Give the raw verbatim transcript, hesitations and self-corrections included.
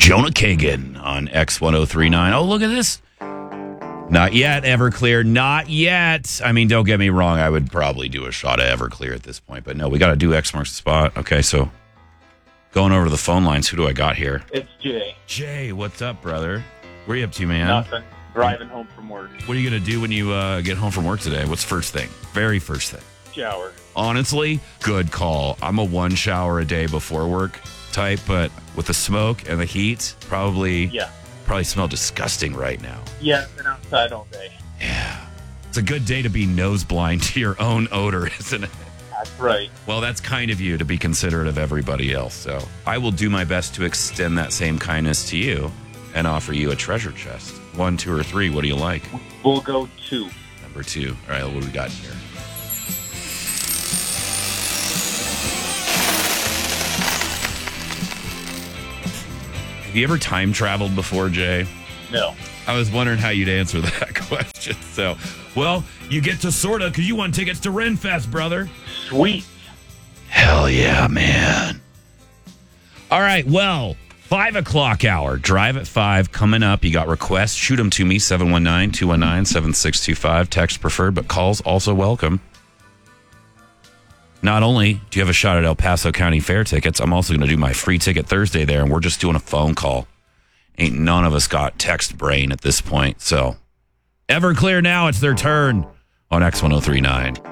Jonah Kagan on X ten thirty-nine. Oh, look at this. Not yet, Everclear. Not yet. I mean, don't get me wrong. I would probably do a shot of Everclear at this point. But no, we got to do X marks the spot. Okay, so going over to the phone lines. Who do I got here? It's Jay. Jay, what's up, brother? Where are you up to, man? Nothing. Driving home from work. What are you going to do when you uh, get home from work today? What's first thing? Very first thing. Shower. Honestly, good call. I'm a one shower a day before work type, but with the smoke and the heat, probably... Yeah. Probably smell disgusting right now. Yeah, I've been outside all day. Yeah. It's a good day to be nose blind to your own odor, isn't it? That's right. Well, that's kind of you to be considerate of everybody else. So I will do my best to extend that same kindness to you and offer you a treasure chest. One, two, or three. What do you like? We'll go two. Number two. All right, what do we got here? Have you ever time traveled before, Jay? No. I was wondering how you'd answer that question. So, well, you get to sorta because you won tickets to Renfest, brother. Sweet. Hell yeah, man. All right, well, five o'clock hour. Drive at five coming up. You got requests. Shoot them to me, seven one nine, two one nine, seven six two five. Text preferred, but calls also welcome. Not only do you have a shot at El Paso County Fair tickets, I'm also going to do my free ticket Thursday there, and we're just doing a phone call. Ain't none of us got text brain at this point. So, Everclear now, it's their turn on X ten thirty-nine.